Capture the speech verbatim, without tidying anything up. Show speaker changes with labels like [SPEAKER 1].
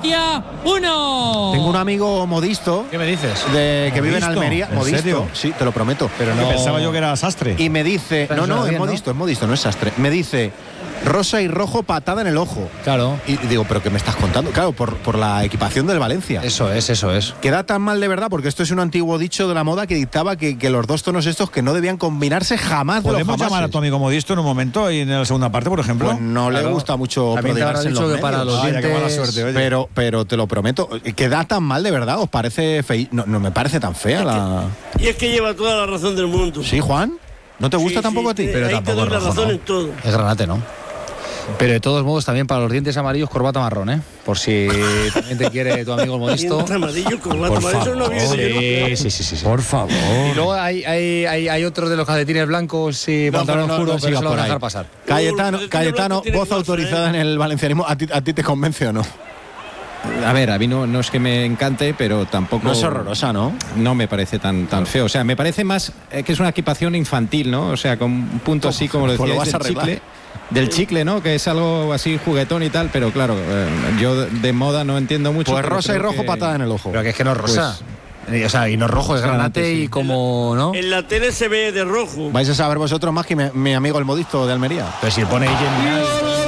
[SPEAKER 1] Valencia uno.
[SPEAKER 2] Tengo un amigo modisto.
[SPEAKER 3] ¿Qué me dices?
[SPEAKER 2] De, que vive en
[SPEAKER 3] ¿Modisto?
[SPEAKER 2] Almería.
[SPEAKER 3] ¿En
[SPEAKER 2] Modisto.
[SPEAKER 3] serio?
[SPEAKER 2] Sí, te lo prometo.
[SPEAKER 3] Pero no. Pensaba yo que era sastre.
[SPEAKER 2] Y me dice.
[SPEAKER 3] Pero
[SPEAKER 2] No, no,
[SPEAKER 3] suena
[SPEAKER 2] es
[SPEAKER 3] bien, ¿no?
[SPEAKER 2] modisto, es modisto, no es sastre. Me dice. Rosa y rojo, patada en el ojo.
[SPEAKER 3] Claro.
[SPEAKER 2] Y digo, ¿pero qué me estás contando? Claro, por, por la equipación del Valencia.
[SPEAKER 3] Eso es, eso es.
[SPEAKER 2] Queda tan mal de verdad, porque esto es un antiguo dicho de la moda que dictaba que, que los dos tonos estos que no debían combinarse jamás de los
[SPEAKER 4] ¿Podemos
[SPEAKER 2] jamases.
[SPEAKER 4] llamar a tu amigo Modisto en un momento y en la segunda parte, por ejemplo?
[SPEAKER 2] Pues no le gusta mucho
[SPEAKER 4] También te habrá
[SPEAKER 2] prodigarse en
[SPEAKER 4] dicho
[SPEAKER 2] los
[SPEAKER 4] que para
[SPEAKER 2] medios.
[SPEAKER 4] los Vaya, qué mala suerte, oye.
[SPEAKER 2] Pero, pero te lo prometo, queda tan mal de verdad, ¿os parece fei? No, no me parece tan fea la...
[SPEAKER 5] Y es que lleva toda la razón del mundo.
[SPEAKER 2] ¿Sí, Juan? ¿No te gusta
[SPEAKER 5] Sí,
[SPEAKER 2] tampoco
[SPEAKER 5] sí,
[SPEAKER 2] a ti?
[SPEAKER 5] te- ahí te doy la razón en todo.
[SPEAKER 3] Es granate, ¿no? Pero de todos modos, también para los dientes amarillos, corbata marrón, ¿eh? Por si también te quiere tu amigo el Modisto.
[SPEAKER 5] Dientes amarillos, corbata
[SPEAKER 3] Por
[SPEAKER 5] marrón, eso no había
[SPEAKER 3] favor.
[SPEAKER 5] oído yo nunca.
[SPEAKER 3] Sí, sí, sí, sí.
[SPEAKER 4] Por favor.
[SPEAKER 3] Y luego hay, hay, hay, hay otros de los calcetines blancos y
[SPEAKER 2] No,
[SPEAKER 3] pantalón
[SPEAKER 2] pero no-
[SPEAKER 3] oscuro,
[SPEAKER 2] no
[SPEAKER 3] pero
[SPEAKER 2] sigas
[SPEAKER 3] eso lo
[SPEAKER 2] por
[SPEAKER 3] van a
[SPEAKER 2] ahí.
[SPEAKER 3] dejar pasar.
[SPEAKER 2] Cayetano,
[SPEAKER 5] Uh, los
[SPEAKER 2] Cayetano
[SPEAKER 5] blancos tienen
[SPEAKER 2] voz
[SPEAKER 5] cosas,
[SPEAKER 2] autorizada
[SPEAKER 5] ¿eh?
[SPEAKER 2] en el valencianismo. ¿A ti, a ti te convence o no?
[SPEAKER 6] A ver, a mí no, no es que me encante, pero tampoco...
[SPEAKER 2] No es horrorosa, ¿no?
[SPEAKER 6] No me parece tan, tan feo. O sea, me parece más eh, que es una equipación infantil, ¿no? O sea, con un punto así, como lo
[SPEAKER 2] Pues lo
[SPEAKER 6] decíais,
[SPEAKER 2] vas a
[SPEAKER 6] del
[SPEAKER 2] arreglar.
[SPEAKER 6] chicle. Del chicle, ¿no? Que es algo así juguetón y tal, pero claro, eh, yo de, de moda no entiendo mucho.
[SPEAKER 2] Pues
[SPEAKER 6] pero
[SPEAKER 2] rosa y
[SPEAKER 6] creo
[SPEAKER 2] rojo,
[SPEAKER 6] que-
[SPEAKER 2] patada en el ojo.
[SPEAKER 3] Pero que es que no es rosa. o sea, y no es rojo, es granate y como, ¿no?
[SPEAKER 5] En la tele se ve de rojo.
[SPEAKER 2] Vais a saber vosotros más que mi, mi amigo el modisto de Almería.
[SPEAKER 3] Pero si pone ahí